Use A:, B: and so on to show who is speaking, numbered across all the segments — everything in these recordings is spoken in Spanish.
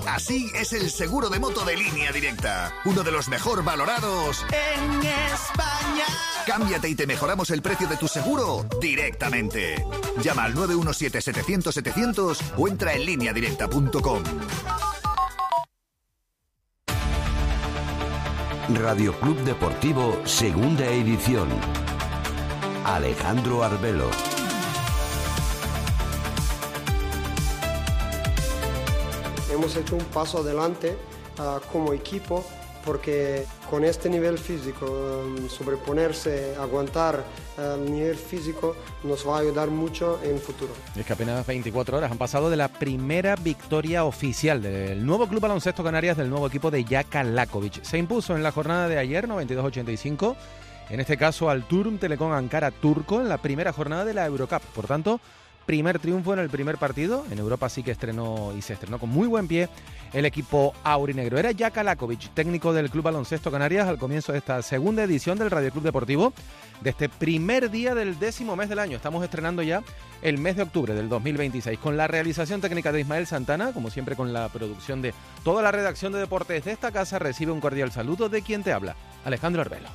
A: Así es el seguro de moto de Línea Directa, uno de los mejor valorados en España. Cámbiate y te mejoramos el precio de tu seguro directamente. Llama al 917-700-700 o entra en lineadirecta.com.
B: Radio Club Deportivo, segunda edición. Alejandro Arbelo.
C: Hemos hecho un paso adelante como equipo, porque con este nivel físico, sobreponerse, aguantar el nivel físico nos va a ayudar mucho en el futuro.
D: Es que apenas 24 horas han pasado de la primera victoria oficial del nuevo Club Baloncesto Canarias, del nuevo equipo de Jaka Lakovic. Se impuso en la jornada de ayer 92-85, en este caso al Turun Telecom Ankara turco, en la primera jornada de la Eurocup. Por tanto, primer triunfo en el primer partido. En Europa sí que estrenó y se estrenó con muy buen pie el equipo aurinegro. Era Jaka Lakovic, técnico del Club Baloncesto Canarias, al comienzo de esta segunda edición del Radio Club Deportivo, de este primer día del 10º mes del año. Estamos estrenando ya el mes de octubre del 2026, con la realización técnica de Ismael Santana, como siempre con la producción de toda la redacción de deportes de esta casa. Recibe un cordial saludo de quien te habla, Alejandro Arbelo.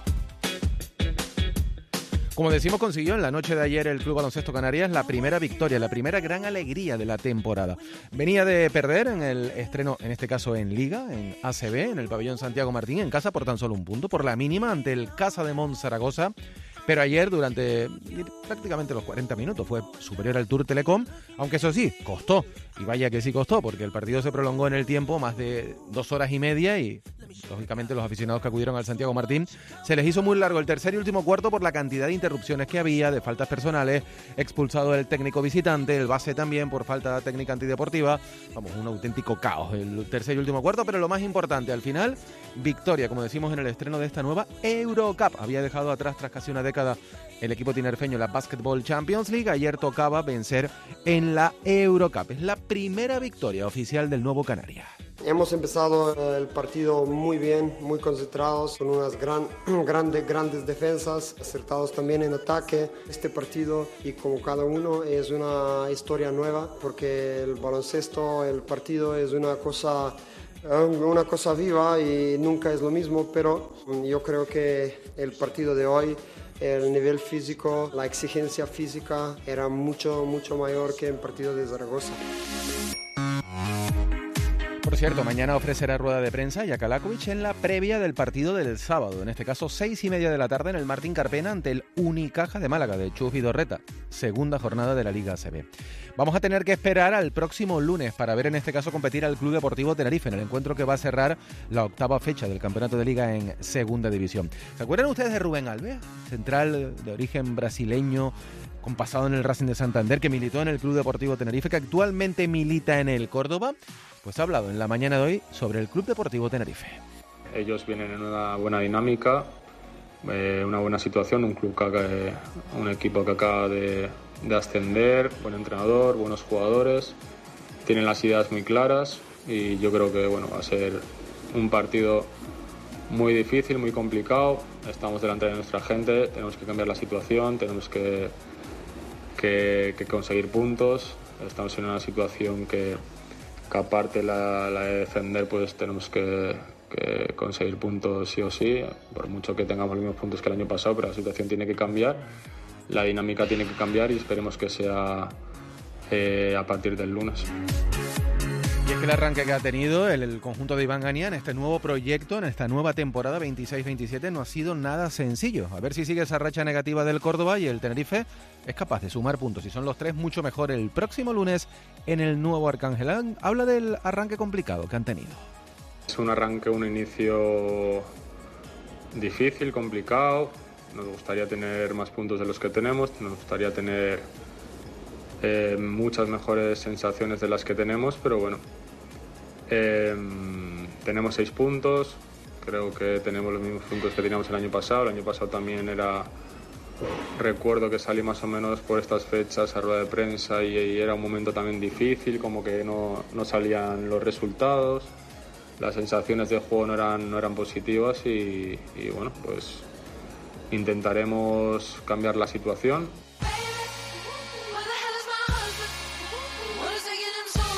D: Como decimos, consiguió en la noche de ayer el Club Baloncesto Canarias la primera victoria, la primera gran alegría de la temporada. Venía de perder en el estreno, en este caso en Liga, en ACB, en el pabellón Santiago Martín, en casa por tan solo un punto, por la mínima ante el Casa de Mont Zaragoza. Pero ayer, durante prácticamente los 40 minutos, fue superior al Tour Telecom, aunque eso sí, costó. Y vaya que sí costó, porque el partido se prolongó en el tiempo más de 2 horas y media y, lógicamente, los aficionados que acudieron al Santiago Martín se les hizo muy largo el tercer y último cuarto por la cantidad de interrupciones que había, de faltas personales, expulsado el técnico visitante, el base también por falta técnica antideportiva. Vamos, un auténtico caos el tercer y último cuarto, pero lo más importante, al final, victoria, como decimos, en el estreno de esta nueva Eurocup. Había dejado atrás, tras casi una década, el equipo tinerfeño la Basketball Champions League. Ayer tocaba vencer en la Eurocup. Es la primera victoria oficial del nuevo Canarias.
C: Hemos empezado el partido muy bien, muy concentrados, con unas grandes defensas, acertados también en ataque. Este partido, y como cada uno, es una historia nueva, porque el baloncesto, el partido es una cosa viva y nunca es lo mismo, pero yo creo que el partido de hoy, el nivel físico, la exigencia física era mucho mayor que el partido de Zaragoza.
D: Por cierto, mañana ofrecerá rueda de prensa Jaka Lakovic en la previa del partido del sábado, en este caso 6:30 de la tarde en el Martín Carpena ante el Unicaja de Málaga de Chus Vidorreta, segunda jornada de la Liga ACB. Vamos a tener que esperar al próximo lunes para ver en este caso competir al Club Deportivo Tenerife en el encuentro que va a cerrar la 8ª fecha del Campeonato de Liga en Segunda División. ¿Se acuerdan ustedes de Rubén Alves, central de origen brasileño, con pasado en el Racing de Santander, que militó en el Club Deportivo Tenerife, que actualmente milita en el Córdoba? Pues ha hablado en la mañana de hoy sobre el Club Deportivo Tenerife.
E: Ellos vienen en una buena dinámica, una buena situación, un equipo que acaba de ascender, buen entrenador, buenos jugadores, tienen las ideas muy claras y yo creo que va a ser un partido muy difícil, muy complicado. Estamos delante de nuestra gente, tenemos que cambiar la situación, tenemos que conseguir puntos. Estamos en una situación que aparte la de defender, pues tenemos que conseguir puntos sí o sí, por mucho que tengamos los mismos puntos que el año pasado, pero la situación tiene que cambiar, la dinámica tiene que cambiar y esperemos que sea a partir del lunes.
D: Y es que el arranque que ha tenido el conjunto de Iván Gania en este nuevo proyecto, en esta nueva temporada 26-27, no ha sido nada sencillo. A ver si sigue esa racha negativa del Córdoba y el Tenerife es capaz de sumar puntos. Y son los 3 mucho mejor el próximo lunes en el nuevo Arcángel. Habla del arranque complicado que han tenido.
E: Es un inicio difícil, complicado. Nos gustaría tener más puntos de los que tenemos, nos gustaría tener muchas mejores sensaciones de las que tenemos, pero bueno, tenemos 6 puntos, creo que tenemos los mismos puntos que teníamos el año pasado también recuerdo que salí más o menos por estas fechas a rueda de prensa y era un momento también difícil, como que no salían los resultados, las sensaciones de juego no eran positivas y bueno, pues intentaremos cambiar la situación.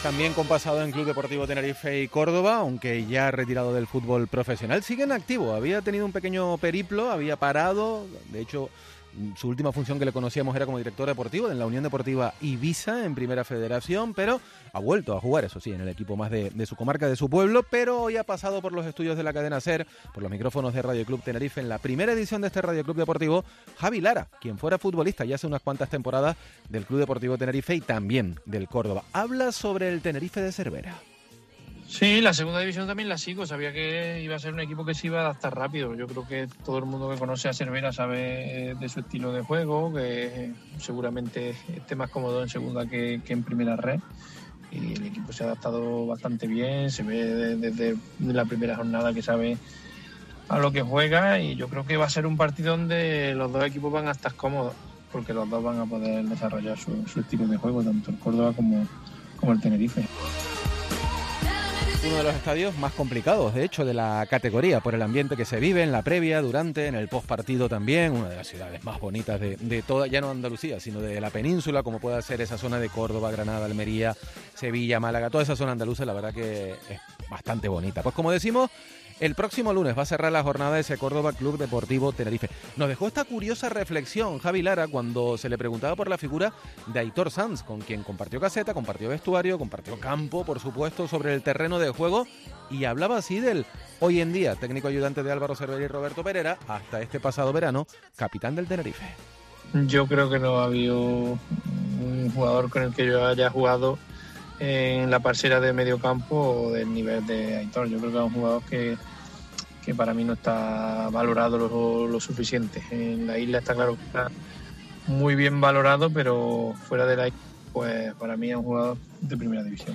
D: También con pasado en Club Deportivo Tenerife y Córdoba, aunque ya retirado del fútbol profesional, sigue en activo. Había tenido un pequeño periplo, había parado, de hecho su última función que le conocíamos era como director deportivo en la Unión Deportiva Ibiza en Primera Federación, pero ha vuelto a jugar, eso sí, en el equipo más de su comarca, de su pueblo, pero hoy ha pasado por los estudios de la cadena SER, por los micrófonos de Radio Club Tenerife, en la primera edición de este Radio Club Deportivo, Javi Lara, quien fuera futbolista ya hace unas cuantas temporadas del Club Deportivo Tenerife y también del Córdoba. Habla sobre el Tenerife de Cervera.
F: Sí, la segunda división también la sigo. Sabía que iba a ser un equipo que se iba a adaptar rápido. Yo creo que todo el mundo que conoce a Cervera sabe de su estilo de juego, que seguramente esté más cómodo en segunda que en primera red. Y el equipo se ha adaptado bastante bien. Se ve desde la primera jornada que sabe a lo que juega, y yo creo que va a ser un partido donde los dos equipos van a estar cómodos, porque los dos van a poder desarrollar su estilo de juego, tanto el Córdoba como el Tenerife.
D: Uno de los estadios más complicados, de hecho, de la categoría, por el ambiente que se vive en la previa, durante, en el postpartido también. Una de las ciudades más bonitas de toda, ya no Andalucía, sino de la península, como puede ser esa zona de Córdoba, Granada, Almería, Sevilla, Málaga. Toda esa zona andaluza, la verdad que es bastante bonita. Pues como decimos, el próximo lunes va a cerrar la jornada ese Córdoba Club Deportivo Tenerife. Nos dejó esta curiosa reflexión Javi Lara cuando se le preguntaba por la figura de Aitor Sanz, con quien compartió caseta, compartió vestuario, compartió campo, por supuesto, sobre el terreno de juego, y hablaba así del hoy en día técnico ayudante de Álvaro Cervera y Roberto Perera, hasta este pasado verano, capitán del Tenerife.
F: Yo creo que no ha habido un jugador con el que yo haya jugado en la parcela de medio campo del nivel de Aitor. Yo creo que es un jugador que para mí no está valorado lo suficiente. En la isla está claro que está muy bien valorado, pero fuera de la isla, pues para mí es un jugador de primera división.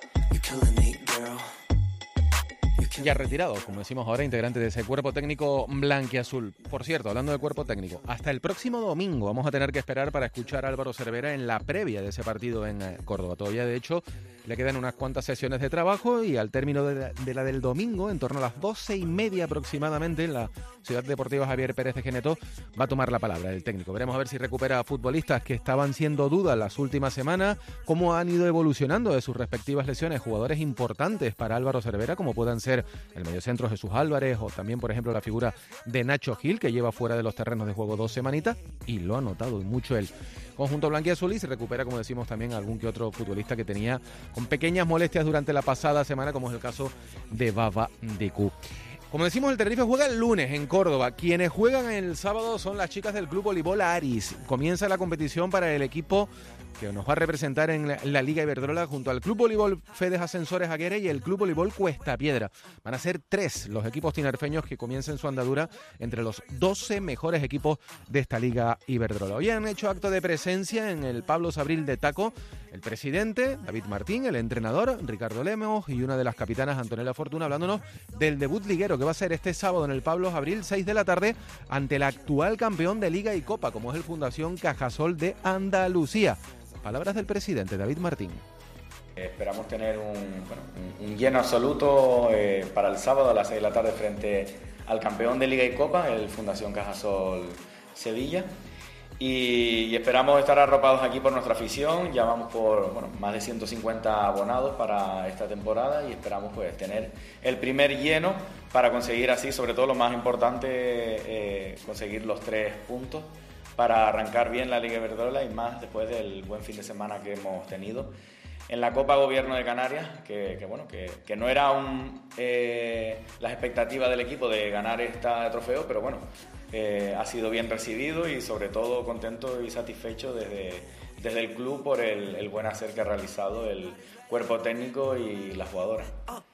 D: Ya retirado, como decimos ahora, integrante de ese cuerpo técnico blanquiazul. Por cierto, hablando de cuerpo técnico, hasta el próximo domingo vamos a tener que esperar para escuchar a Álvaro Cervera en la previa de ese partido en Córdoba. Todavía, de hecho, le quedan unas cuantas sesiones de trabajo, y al término de la del domingo, en torno a las 12:30 aproximadamente, en la Ciudad Deportiva Javier Pérez de Geneto, va a tomar la palabra el técnico. Veremos a ver si recupera a futbolistas que estaban siendo dudas las últimas semanas, cómo han ido evolucionando de sus respectivas lesiones, jugadores importantes para Álvaro Cervera, como puedan ser el mediocentro Jesús Álvarez, o también, por ejemplo, la figura de Nacho Gil, que lleva fuera de los terrenos de juego 2 semanitas, y lo ha notado mucho el conjunto blanquiazul, y se recupera, como decimos, también algún que otro futbolista que tenía con pequeñas molestias durante la pasada semana, como es el caso de Baba Diku. Como decimos, el Tenerife juega el lunes en Córdoba. Quienes juegan el sábado son las chicas del Club Voleibol Aris. Comienza la competición para el equipo que nos va a representar en la Liga Iberdrola, junto al Club Voleibol Fedes Ascensores Aguirre y el Club Voleibol Cuesta Piedra. Van a ser 3 los equipos tinerfeños que comiencen su andadura entre los 12 mejores equipos de esta Liga Iberdrola. Hoy han hecho acto de presencia en el Pablo Sabril de Taco el presidente, David Martín, el entrenador, Ricardo Lemos, y una de las capitanas, Antonella Fortuna, hablándonos del debut liguero que va a ser este sábado en el Pablo Sabril, 6 de la tarde, ante el actual campeón de Liga y Copa, como es el Fundación Cajasol de Andalucía. Palabras del presidente, David Martín.
G: Esperamos tener un lleno absoluto para el sábado a las 6 de la tarde frente al campeón de Liga y Copa, el Fundación Cajasol Sevilla. Y esperamos estar arropados aquí por nuestra afición. Ya vamos por más de 150 abonados para esta temporada, y esperamos tener el primer lleno para conseguir así, sobre todo lo más importante, conseguir los 3 puntos para arrancar bien la Liga Iberdrola, y más después del buen fin de semana que hemos tenido en la Copa Gobierno de Canarias, que no era las expectativas del equipo de ganar este trofeo, pero ha sido bien recibido, y sobre todo contento y satisfecho desde el club por el buen hacer que ha realizado el cuerpo técnico y las jugadoras.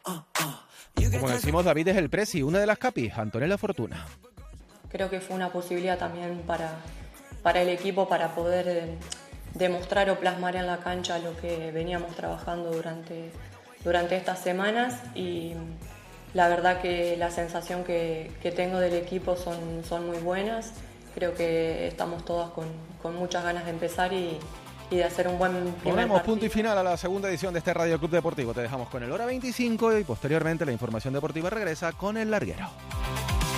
D: Como decimos, David es el presi, una de las capis, Antonella Fortuna.
H: Creo que fue una posibilidad también para el equipo, para poder demostrar o plasmar en la cancha lo que veníamos trabajando durante estas semanas, y la verdad que la sensación que tengo del equipo son muy buenas. Creo que estamos todas con muchas ganas de empezar y de hacer un buen primer
D: Ponemos
H: partido.
D: punto y final a la segunda edición de este Radio Club Deportivo. Te dejamos con el Hora 25 y posteriormente la información deportiva regresa con el larguero.